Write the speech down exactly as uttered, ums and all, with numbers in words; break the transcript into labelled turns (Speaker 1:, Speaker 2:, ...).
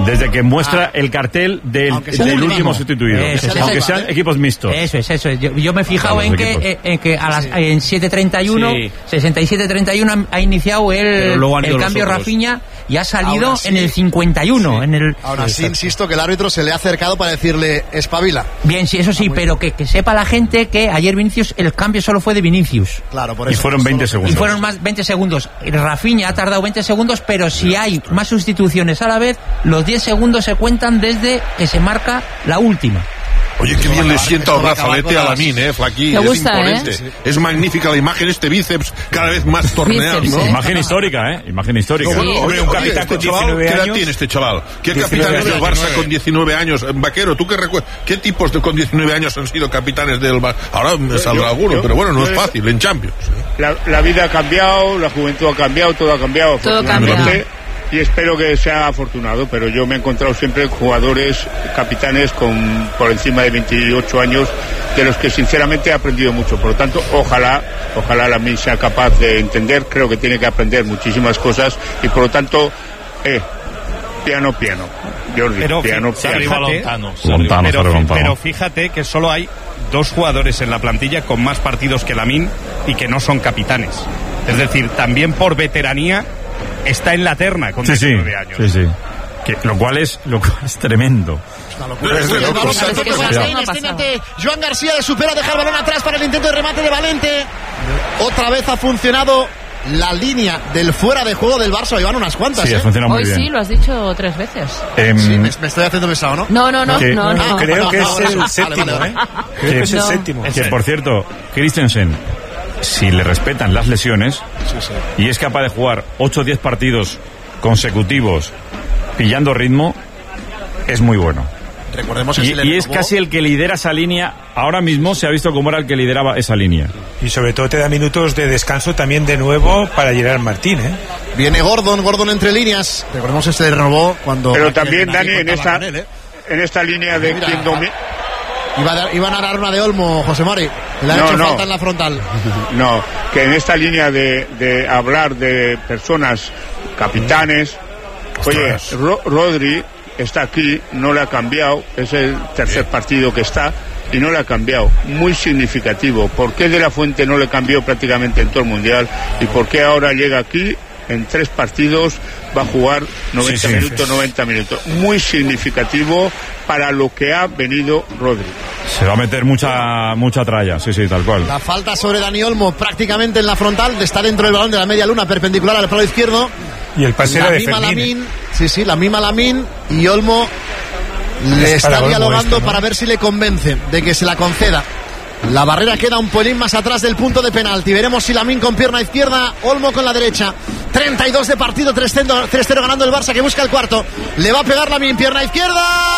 Speaker 1: Desde que muestra ah. el cartel del, del último sustituido. Eso, aunque sean ¿vale? equipos mixtos.
Speaker 2: Eso es, eso es. Yo, yo me he fijado en que, en que a las, sí. en siete treinta y uno, sí. sesenta y siete treinta y uno ha iniciado el, el cambio Rafinha y ha salido sí, en el cincuenta y uno.
Speaker 3: Sí.
Speaker 2: En el,
Speaker 3: Ahora sí, insisto que el árbitro se le ha acercado para decirle espabila.
Speaker 2: Bien, sí, eso sí, pero que, que sepa la gente que ayer Vinicius, el cambio solo fue de Vinicius.
Speaker 3: Claro, por eso.
Speaker 1: Y fueron veinte segundos.
Speaker 2: Y fueron más veinte segundos. Rafinha ha tardado veinte segundos, pero si hay más sustituciones a la vez, los diez segundos se cuentan desde que se marca la última.
Speaker 4: Oye, qué bien le sienta el brazalete a Lamine, eh, Flaquí, es gusta, imponente. ¿Eh? Es magnífica la imagen, este bíceps cada vez más torneado, ¿no?
Speaker 1: ¿eh? Imagen histórica, ¿eh? Imagen histórica.
Speaker 4: No, bueno, sí. Hombre, un capitán este con diecinueve años. ¿Qué edad tiene este chaval? ¿Qué capitanes del Barça con diecinueve años? Vaquero, ¿tú qué recuerdas? ¿Qué tipos de con diecinueve años han sido capitanes del Barça? Ahora me saldrá yo, alguno, yo, pero bueno, no yo, es fácil, en Champions.
Speaker 5: La, la vida ha cambiado, la juventud ha cambiado, todo ha cambiado.
Speaker 6: Todo ha cambiado.
Speaker 5: Y espero que sea afortunado, pero yo me he encontrado siempre jugadores, capitanes con por encima de veintiocho años, de los que sinceramente he aprendido mucho. Por lo tanto, ojalá, ojalá Lamine sea capaz de entender, creo que tiene que aprender muchísimas cosas y por lo tanto, eh, piano, piano. Jordi,
Speaker 7: pero,
Speaker 5: piano,
Speaker 7: fíjate,
Speaker 5: piano.
Speaker 7: Lontano,
Speaker 1: Lontano,
Speaker 7: pero,
Speaker 1: Lontano.
Speaker 7: pero fíjate que solo hay dos jugadores en la plantilla con más partidos que Lamine y que no son capitanes. Es decir, también por veteranía está en la terna con
Speaker 1: sí,
Speaker 7: diecinueve
Speaker 1: sí,
Speaker 7: años.
Speaker 1: Sí, sí. Que, lo cual es lo cual es tremendo.
Speaker 3: Joan García le supera, deja el balón atrás para el intento de remate de Valente. Otra vez ha funcionado la línea del fuera de juego del Barça. Llevan unas cuantas,
Speaker 1: sí,
Speaker 3: ¿eh?
Speaker 1: ha funcionado muy
Speaker 6: Hoy
Speaker 1: bien.
Speaker 6: sí, lo has dicho tres veces.
Speaker 1: Eh,
Speaker 3: sí, me, me estoy haciendo pesado, ¿no?
Speaker 6: No, no, no,
Speaker 1: que,
Speaker 6: no, no.
Speaker 8: Creo que es el
Speaker 3: vale,
Speaker 8: séptimo,
Speaker 3: vale, vale.
Speaker 8: ¿eh? Creo que es el
Speaker 6: no.
Speaker 8: séptimo.
Speaker 1: Que por cierto, Christensen, si le respetan las lesiones
Speaker 3: sí, sí.
Speaker 1: y es capaz de jugar ocho o diez partidos consecutivos pillando ritmo, es muy bueno.
Speaker 3: Recordemos que
Speaker 1: y,
Speaker 3: si le
Speaker 1: y es casi el que lidera esa línea. Ahora mismo se ha visto cómo era el que lideraba esa línea.
Speaker 8: Y sobre todo te da minutos de descanso también de nuevo para Gerard Martín, ¿eh?
Speaker 3: Viene Gordon, Gordon entre líneas. Recordemos que se renovó cuando...
Speaker 5: Pero también, Dani, en esta, él, ¿eh? en esta línea de
Speaker 3: Mira,
Speaker 5: quien domina...
Speaker 3: Iba a, iban a dar una de Olmo, José Mari. Le ha
Speaker 5: no,
Speaker 3: hecho
Speaker 5: no.
Speaker 3: falta en la frontal.
Speaker 5: No, que en esta línea de, de hablar de personas capitanes, oye, Ro- Rodri está aquí, no le ha cambiado, es el tercer partido que está y no le ha cambiado, muy significativo. ¿Por qué De La Fuente no le cambió prácticamente en todo el Mundial y por qué ahora llega aquí? En tres partidos va a jugar noventa sí, sí, minutos, sí. noventa minutos. Muy significativo para lo que ha venido Rodri.
Speaker 1: Se va a meter mucha mucha tralla, sí, sí, tal cual.
Speaker 3: La falta sobre Dani Olmo prácticamente en la frontal, está dentro del balón de la media luna, perpendicular al palo izquierdo.
Speaker 8: Y el pase
Speaker 3: la
Speaker 8: era de
Speaker 3: mima
Speaker 8: Fermín.
Speaker 3: Lamine, sí, sí, la mima Lamine y Olmo le está dialogando esto, ¿no? Para ver si le convence de que se la conceda. La barrera queda un pelín más atrás del punto de penalti. Veremos si Lamine con pierna izquierda, Olmo con la derecha. treinta y dos de partido, tres cero ganando el Barça que busca el cuarto. Le va a pegar Lamine, pierna izquierda.